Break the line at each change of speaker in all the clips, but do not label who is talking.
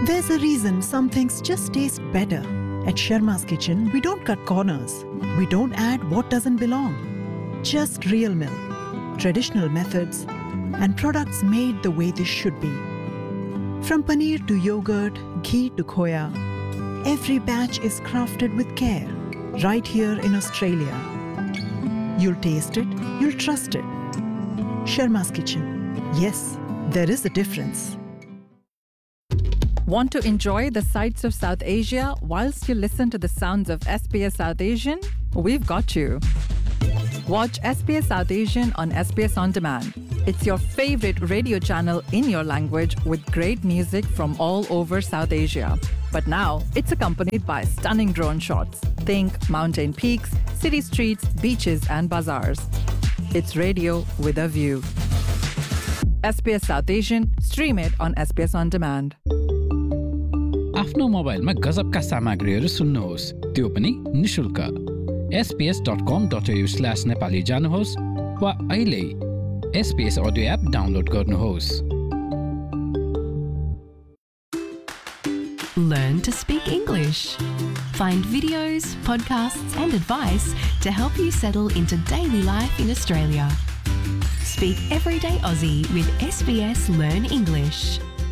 There's a reason some things just taste better. At Sharma's Kitchen, we don't cut corners. We don't add what doesn't belong. Just real milk, traditional methods, and products made the way they should be. From paneer to yogurt, ghee to khoya, every batch is crafted with care, right here in Australia. You'll taste it, you'll trust it. Sharma's Kitchen. Yes, there is a difference.
Want to enjoy the sights of South Asia whilst you listen to the sounds of SBS South Asian? We've got you. Watch SBS South Asian on SBS On Demand. It's your favorite radio channel in your language with great music from all over South Asia. But now, it's accompanied by stunning drone shots. Think mountain peaks, city streets, beaches and bazaars. It's radio with a view. SBS South Asian, stream it on SBS On Demand.
आफ्नो मोबाइलमा गजबका सामग्रीहरू सुन्नुहोस्, त्यो पनि निशुल्क। sbs.com.au/nepali जानुहोस् वा अहिले SBS अडियो एप डाउनलोड गर्नुहोस्।
Learn to speak English. Find videos, podcasts and advice to help you settle into daily life in Australia. Speak everyday Aussie with SBS Learn English.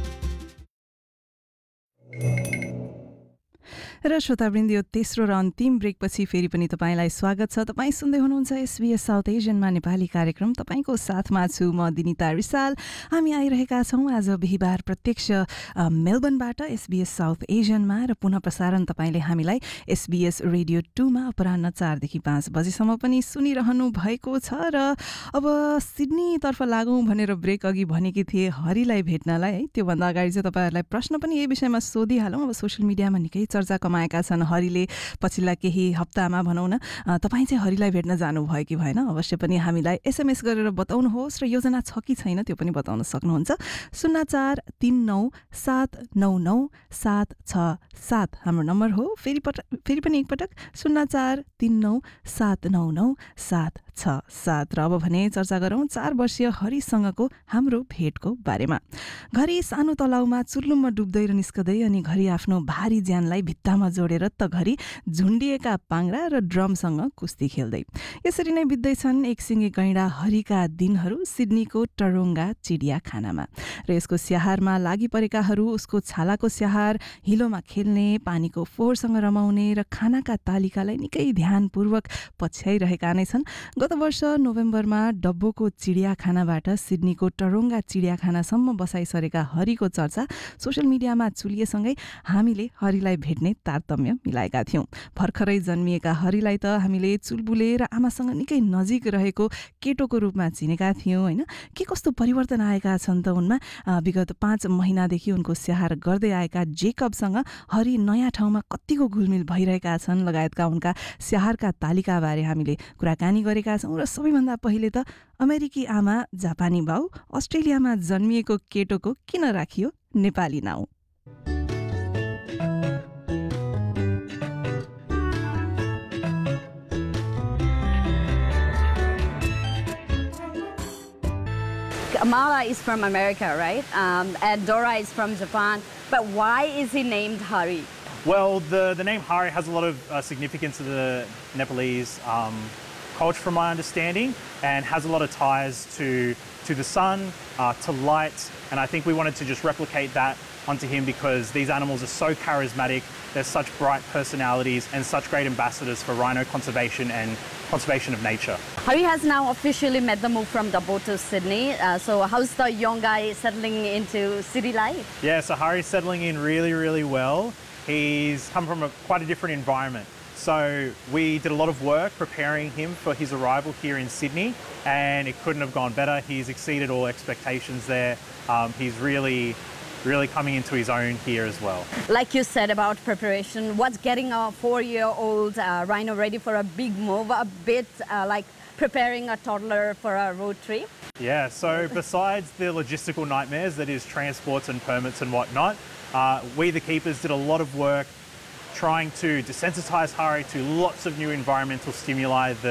र श्रोतावृन्द, यो तेस्रो र अन्तिम ब्रेकपछि फेरि पनि तपाईँलाई स्वागत छ। तपाईँ सुन्दै हुनुहुन्छ SBS साउथ एसियनमा नेपाली कार्यक्रम। तपाईँको साथमा छु म दिनिता रिसाल। हामी आइरहेका छौँ आज बिहिबार प्रत्यक्ष मेलबर्नबाट SBS साउथ एसियनमा र पुनः प्रसारण तपाईँले हामीलाई SBS रेडियो 2मा अपराह्न 4 देखि 5 बजेसम्म पनि सुनिरहनु भएको छ। र अब सिडनीतर्फ लागौँ भनेर ब्रेक अघि भनेकी थिएँ हरिलाई भेट्नलाई है। त्योभन्दा अगाडि चाहिँ तपाईँहरूलाई प्रश्न पनि यही विषयमा सोधिहालौँ। अब सोसियल मिडियामा निकै चर्चा कमाएका छन् हरिले पछिल्ला केही हप्तामा भनौँ न। तपाईँ चाहिँ हरिलाई भेट्न जानुभयो कि भएन? अवश्य पनि हामीलाई SMS गरेर बताउनुहोस् र योजना छ कि छैन त्यो पनि बताउन सक्नुहुन्छ। 0439799767 हाम्रो नम्बर हो। फेरि पनि एकपटक 0439799767। र अब भने चर्चा गरौँ 4 वर्षीय हरिसँगको हाम्रो भेटको बारेमा। घरि सानो तलाउमा चुल्लुममा डुब्दै र निस्कदै अनि घरि आफ्नो भारी ज्यानलाई भित्तामा जोडेर त घरि झुन्डिएका पाङ्रा र ड्रमसँग कुस्ती खेल्दै यसरी नै बित्दैछन् एकसिङे गैँडा हरिका दिनहरू सिडनीको टरोङ्गा चिडियाखानामा। र यसको स्याहारमा लागि परेकाहरू उसको छालाको स्याहार, हिलोमा खेल्ने, पानीको फोहोरसँग रमाउने र खानाका तालिकालाई निकै ध्यानपूर्वक पछ्याइरहेका नै छन्। गत वर्ष नोभेम्बरमा डब्बोको चिडियाखानाबाट सिडनीको टरोङ्गा चिडियाखानासम्म बसाइसरेका हरिको चर्चा सोसियल मिडियामा चुलिएसँगै हामीले हरिलाई भेट्ने तारतम्य मिलाएका थियौँ। भर्खरै जन्मिएका हरिलाई त हामीले चुलबुले र आमासँग निकै नजिक रहेको केटोको रूपमा चिनेका थियौँ होइन। के कस्तो परिवर्तन आएका छन् त उनमा। विगत 5 महिनादेखि उनको स्याहार गर्दै आएका जेकबसँग हरि नयाँ ठाउँमा कतिको घुलमिल भइरहेका छन् लगायतका उनका स्याहारका तालिकाबारे हामीले कुराकानी गरेका छौँ। र सबैभन्दा पहिले त अमेरिकी आमा जापानी बाउ अस्ट्रेलियामा जन्मिएको केटोको किन राखियो नेपाली नाउँ।
Amala is from America, right? And Dora is from Japan. But why is he named Hari?
Well, the name Hari has a lot of significance to the Nepalese culture, from my understanding, and has a lot of ties to the sun, to light, and I think we wanted to just replicate that onto him because these animals are so charismatic, they're such bright personalities and such great ambassadors for rhino conservation and conservation of nature.
Hari has now officially made the move from Dubbo to Sydney. So how's the young guy settling into city life?
Yeah, so Hari's settling in really, really well. He's come from quite a different environment. So we did a lot of work preparing him for his arrival here in Sydney, and it couldn't have gone better. He's exceeded all expectations there. He's really coming into his own here as well.
Like you said about preparation, what's getting a 4-year-old rhino ready for a big move, a bit like preparing a toddler for a road trip?
Yeah, so besides the logistical nightmares that is transports and permits and whatnot, we the keepers did a lot of work trying to desensitize Hari to lots of new environmental stimuli that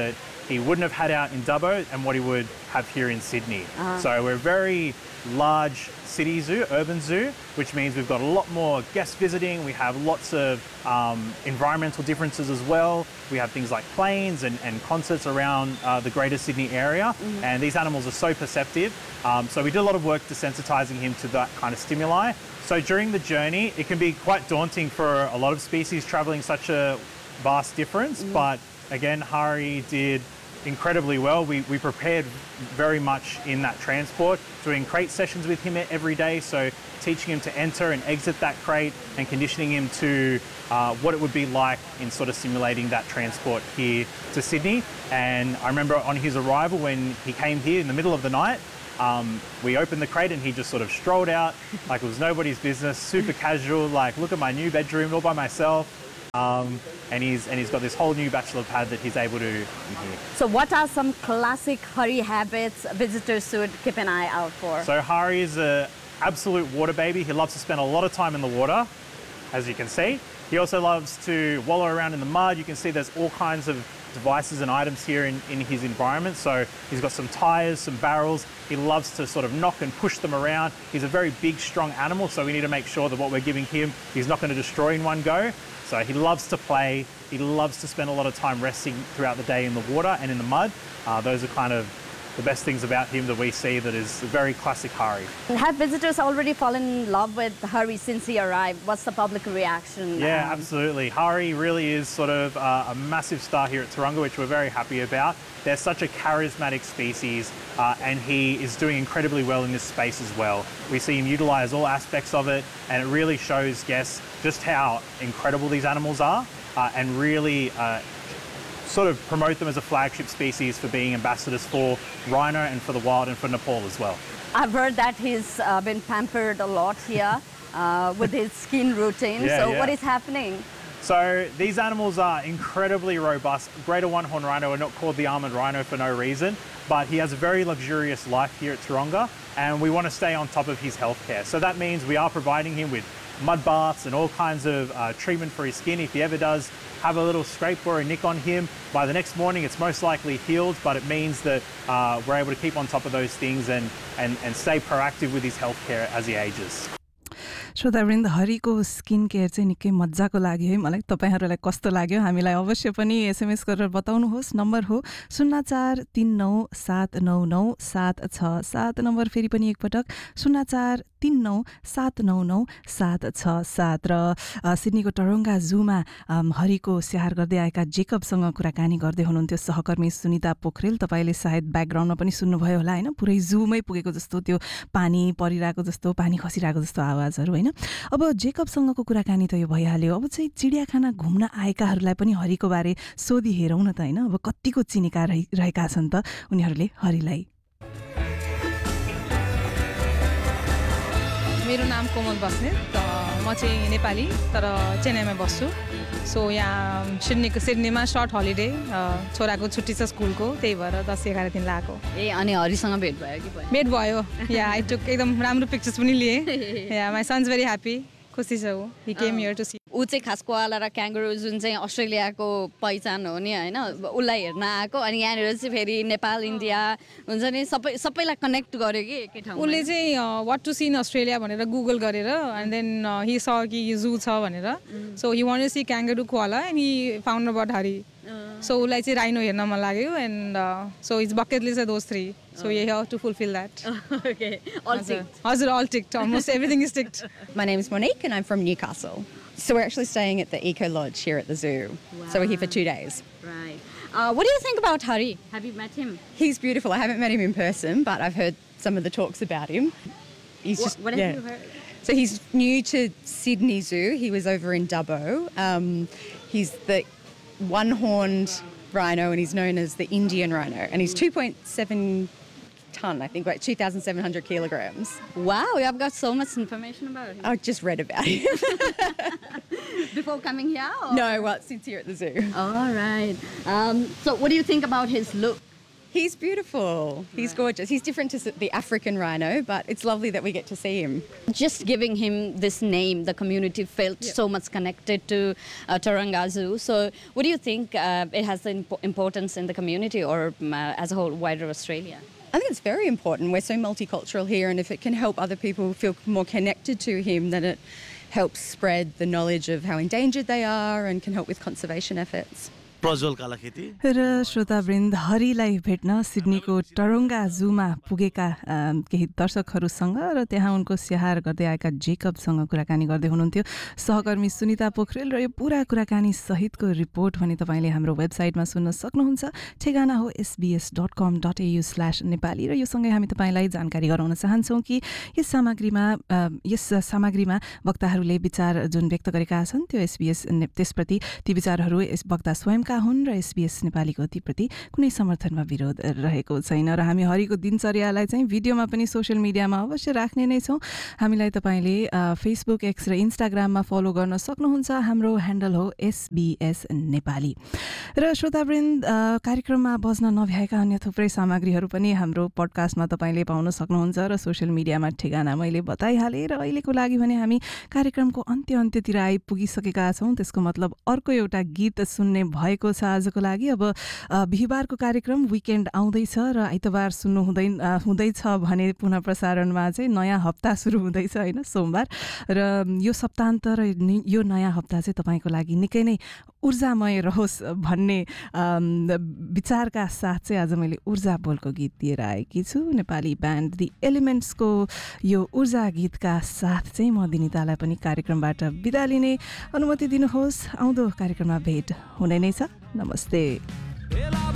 he wouldn't have had out in Dubbo and what he would have here in Sydney. So we're a very large city zoo, urban zoo, which means we've got a lot more guests visiting. We have lots of environmental differences as well. We have things like planes and concerts around the greater Sydney area. And these animals are so perceptive. So we did a lot of work desensitizing him to that kind of stimuli. So during the journey, it can be quite daunting for a lot of species traveling such a vast difference. But again, Hari did incredibly well. We prepared very much in that transport, doing crate sessions with him every day, so teaching him to enter and exit that crate and conditioning him to what it would be like in sort of simulating that transport here to Sydney. And I remember on his arrival when he came here in the middle of the night, we opened the crate and he just sort of strolled out like it was nobody's business, super casual, like look at my new bedroom all by myself. And he's got this whole new bachelor pad that he's able to do here.
So what are some classic Hari habits visitors should keep an eye out for?
So Hari is an absolute water baby. He loves to spend a lot of time in the water, as you can see. He also loves to wallow around in the mud. You can see there's all kinds of devices and items here in his environment. So he's got some tires, some barrels. He loves to sort of knock and push them around. He's a very big, strong animal, so we need to make sure that what we're giving him, he's not going to destroy in one go. So he loves to play. He loves to spend a lot of time resting throughout the day in the water and in the mud. Those are kind of the best things about him that we see that is very classic Hari.
Have visitors already fallen in love with Hari since he arrived? What's the public reaction?
Yeah, absolutely. Hari really is sort of a massive star here at Taronga, which we're very happy about. They're such a charismatic species and he is doing incredibly well in this space as well. We see him utilise all aspects of it, and it really shows guests just how incredible these animals are and really sort of promote them as a flagship species for being ambassadors for rhino and for the wild and for Nepal as well.
I've heard that he's been pampered a lot here with his skin routine. What is happening?
So these animals are incredibly robust. Greater one-horn rhino are not called the almond rhino for no reason, but he has a very luxurious life here at Taronga, and we want to stay on top of his healthcare. So that means we are providing him with mud baths and all kinds of treatment for his skin. If he ever does have a little scrape or a nick on him, by the next morning it's most likely healed, but it means that we're able to keep on top of those things and stay proactive with his healthcare as he ages.
श्रोतावृन्द, haricot skin care चाहिँ निकै मजाको लाग्यो है मलाई। तपाईहरुलाई कस्तो लाग्यो हामीलाई अवश्य पनि एसएमएस गरेर बताउनुहोस्। नम्बर हो 0439799767 नम्बर फेरि पनि एकपटक 0439799767 र सिडनीको टरोङ्गा जूमा हरिको स्याहार गर्दै आएका जेकबसँग कुराकानी गर्दै हुनुहुन्थ्यो सहकर्मी सुनिता पोखरेल। तपाईले सायद ब्याकग्राउन्डमा पनि सुन्नुभयो होला हैन, पुरै जूमै पुगेको जस्तो त्यो पानी परिरहेको जस्तो, पानी खसिरहेको जस्तो आवाजहरु हैन। अब जेकबसँगको कुराकानी त यो भइहाल्यो। अब चाहिँ चिडियाखाना घुम्न आएकाहरुलाई पनि हरिको बारे सोधी हेरौँ न त हैन। अब कतिको चिनेका रहेका छन् त उनीहरुले हरिलाई।
मेरो नाम कोमल बस्नेत, म चाहिँ नेपाली तर चेन्नईमा बस्छु। सो यहाँ सिडनीमा सर्ट हलिडे, छोराको छुट्टी छ स्कुलको, त्यही भएर 10-11 दिन लाग्यो।
अनि हरिसँग भेट भयो कि भयो?
भेट भयो। या आई टुक एकदम राम्रो पिक्चर्स पनि लिए। या माई सन्स भेरी ह्याप्पी, खुसी छ ऊ। ही केम हियर टु सी। ऊ
चाहिँ खास कोआला र क्याङ्गरू जुन चाहिँ अस्ट्रेलियाको पहिचान हो नि हैन, उसलाई हेर्न आएको। अनि यहाँनिर चाहिँ फेरि नेपाल इन्डिया हुन्छ नि सबैलाई कनेक्ट गर्यो कि एकै ठाउँमा।
उसले चाहिँ what to see in Australia भनेर गुगल गरेर एन्ड देन ही स कि यो जू छ भनेर। सो ही want to see क्याङ्गरू koala end he found about Hari. सो उसलाई चाहिँ राइनो हेर्न मन लाग्यो and so his bucket list are those 3. So you're here to fulfill that.
Okay, all ticked.
All ticked. Almost everything is ticked.
My name is Monique and I'm from Newcastle. So we're actually staying at the Eco Lodge here at the zoo. Wow. So we're here for 2 days.
Right. What do you think about Hari? Have you met him?
He's beautiful. I haven't met him in person, but I've heard some of the talks about him.
What have you heard?
So he's new to Sydney Zoo. He was over in Dubbo. He's the one-horned rhino and he's known as the Indian rhino. And he's 2.7 ton, I think, like 2,700 kilograms.
Wow, I've got so much information about him.
I just read about him.
Before coming here? Or?
No, well, since here at the zoo.
All right. So what do you think about his look?
He's beautiful. He's gorgeous. He's different to the African rhino, but it's lovely that we get to see him.
Just giving him this name, the community felt so much connected to Taronga Zoo. So what do you think it has the importance in the community or as a whole, wider Australia?
I think it's very important. We're so multicultural here, and if it can help other people feel more connected to him, then it helps spread the knowledge of how endangered they are and can help with conservation efforts.
र श्रोतावृन्द हरिलाई भेट्न सिडनीको टरोङ्गा जूमा पुगेका केही दर्शकहरूसँग र त्यहाँ उनको स्याहार गर्दै आएका जेकबसँग कुराकानी गर्दै हुनुहुन्थ्यो सहकर्मी सुनिता पोखरेल र यो पुरा कुराकानी सहितको रिपोर्ट भने तपाईँले हाम्रो वेबसाइटमा सुन्न सक्नुहुन्छ ठेगाना हो sbs.com.au/nepali र यो सँगै हामी तपाईँलाई जानकारी गराउन चाहन्छौँ कि यस सामग्रीमा वक्ताहरूले विचार जुन व्यक्त गरेका छन् त्यो SBS त्यसप्रति ती विचारहरू वक्ता स्वयंका हुन् र SBS नेपालीको तीप्रति कुनै समर्थनमा विरोध रहेको छैन र हामी हरिको दिनचर्यालाई चाहिँ भिडियोमा पनि सोशल मिडियामा अवश्य राख्ने नै छौँ हामीलाई तपाईँले फेसबुक एक्स र इन्स्टाग्राममा फलो गर्न सक्नुहुन्छ हाम्रो ह्यान्डल हो SBS नेपाली र श्रोतावृन्द कार्यक्रममा बज्न नभ्याएका अन्य थुप्रै सामग्रीहरू पनि हाम्रो पडकास्टमा तपाईँले पाउन सक्नुहुन्छ र सोशल मिडियामा ठेगाना मैले बताइहालेँ र अहिलेको लागि भने हामी कार्यक्रमको अन्त्यतिर आइपुगिसकेका छौँ त्यसको मतलब अर्को एउटा गीत सुन्ने भएको छ आजको लागि अब बिहिबारको कार्यक्रम विकेन्ड आउँदैछ र आइतबार सुन्नु हुँदैछ भने पुनः प्रसारणमा चाहिँ नयाँ हप्ता सुरु हुँदैछ होइन सोमबार र यो सप्ताहन्त र यो नयाँ हप्ता चाहिँ तपाईँको लागि निकै नै ऊर्जामय रहोस् भन्ने विचारका साथ चाहिँ आज मैले ऊर्जा बोलको गीत लिएर आएकी छु नेपाली ब्यान्ड दि एलिमेन्ट्सको यो ऊर्जा गीतका साथ चाहिँ म दिनितालाई पनि कार्यक्रमबाट बिदा लिने अनुमति दिनुहोस् आउँदो कार्यक्रममा भेट हुने नै छ नमस्ते